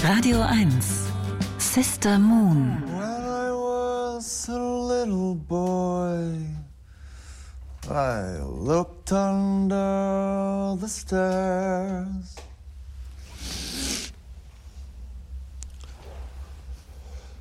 Radio 1 Sister Moon. When I was a little boy, I looked under the stairs